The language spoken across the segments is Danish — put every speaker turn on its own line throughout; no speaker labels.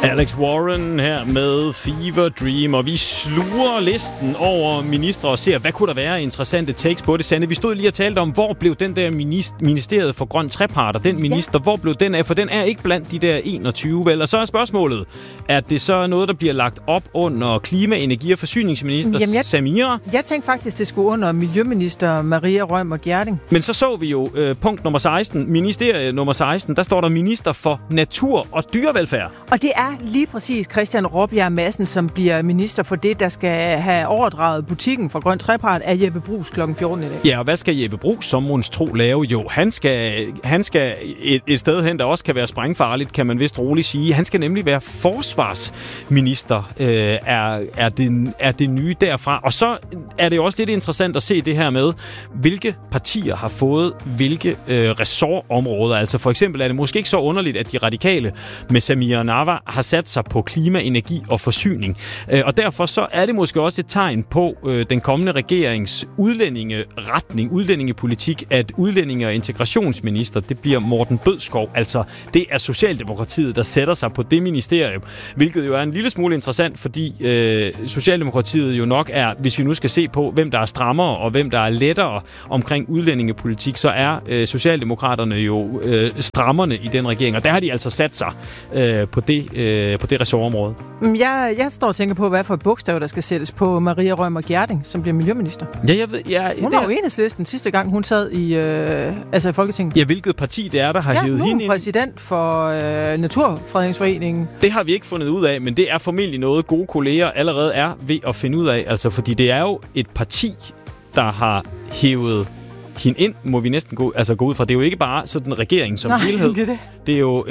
Alex Warren her med Fever Dream, og vi sluger listen over ministre og ser, hvad kunne der være interessante takes på det, Sanne. Vi stod lige og talte om, hvor blev den der ministeriet for grøn trepart, og den minister, hvor blev den af? For den er ikke blandt de der 21, vel? Og så er spørgsmålet, er det så noget, der bliver lagt op under klima-, energi- og forsyningsminister Samira?
Jeg tænkte faktisk, det skulle under miljøminister Maria Reumert Gjerding.
Men så vi jo punkt nummer 16, ministerie nummer 16, der står der minister for natur og dyrevelfærd.
Og det er lige præcis Christian Rabjerg Madsen, som bliver minister for det, der skal have overdraget butikken for grøn trepart af Jeppe Bruus kl. 14 i dag.
Ja, og hvad skal Jeppe Bruus som måns tro lave? Jo, han skal et sted hen, der også kan være sprængfarligt, kan man vist roligt sige. Han skal nemlig være forsvarsminister, er det nye derfra. Og så er det jo også lidt interessant at se det her med, hvilke partier har fået hvilke ressortområder. Altså for eksempel er det måske ikke så underligt, at de radikale med Samira Nawa har sat sig på klima, energi og forsyning. Og derfor så er det måske også et tegn på den kommende regerings udlændingepolitik, at udlændinge- og integrationsminister, det bliver Morten Bødskov. Altså, det er Socialdemokratiet, der sætter sig på det ministerium, hvilket jo er en lille smule interessant, fordi Socialdemokratiet jo nok er, hvis vi nu skal se på, hvem der er strammere og hvem der er lettere omkring udlændingepolitik, så er Socialdemokraterne jo strammerne i den regering, og der har de altså sat sig på det ressortområde.
Jeg står og tænker på, hvad for et bogstav, der skal sættes på Maria Reumert Gjerding, som bliver miljøminister.
Ja, jeg ved.
Hun var jo Enhedslisten sidste gang, hun sad i Folketinget.
Ja, hvilket parti det er, der har hævet hende ind.
Ja, præsident for Naturfredningsforeningen.
Det har vi ikke fundet ud af, men det er formentlig noget, gode kolleger allerede er ved at finde ud af. Altså, fordi det er jo et parti, der har hævet hende ind, må vi næsten gå ud fra. Det er jo ikke bare sådan en regering som helhed. Det er jo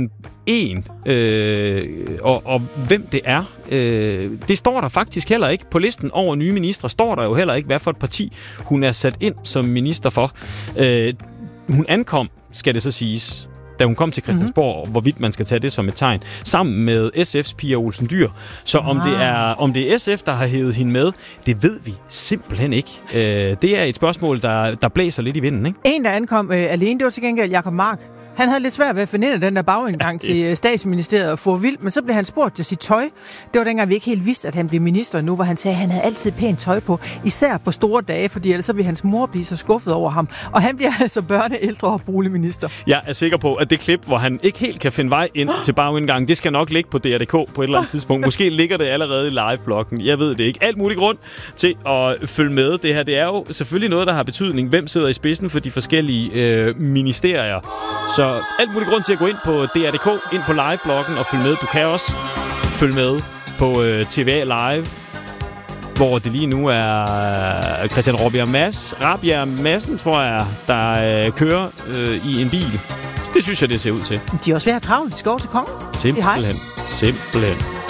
og hvem det er, det står der faktisk heller ikke. På listen over nye ministre står der jo heller ikke, hvad for et parti hun er sat ind som minister for. Hun ankom, skal det så siges, da hun kom til Christiansborg, hvorvidt man skal tage det som et tegn, sammen med SF's Pia Olsen Dyhr. Så om det er SF, der har hævet hende med, det ved vi simpelthen ikke. Det er et spørgsmål, der blæser lidt i vinden, ikke?
En, der ankom alene, det var til gengæld Jacob Mark. Han havde lidt svært ved at finde ind af den der bagindgang til statsministeriet og få vildt, men så blev han spurgt til sit tøj. Det var dengang, vi ikke helt vidste, at han blev minister nu, hvor han sagde, at han havde altid pænt tøj på, især på store dage, fordi ellers så ville hans mor blive så skuffet over ham. Og han bliver altså ældre og boligminister.
Jeg er sikker på, at det klip, hvor han ikke helt kan finde vej ind til bagindgangen, det skal nok ligge på DR.dk på et eller andet tidspunkt. Måske ligger det allerede i live-bloggen. Jeg ved det ikke. Alt mulig grund til at følge med. Det her, det er jo selvfølgelig noget, der har betydning. Hvem sidder i spidsen for de forskellige ministerier? Så alt mulig grund til at gå ind på DR.dk, ind på live-bloggen og følge med. Du kan også følge med på TVA Live, hvor det lige nu er Christian Rabjerg Madsen, tror jeg, der kører i en bil. Det synes jeg, det ser ud til.
De er også ved at have travlt. De skal over til kongen.
Simpelthen.